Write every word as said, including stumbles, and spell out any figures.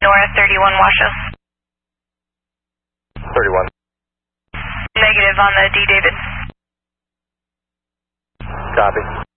Nora thirty-one Washoe. thirty-one. Negative on the D David. Copy.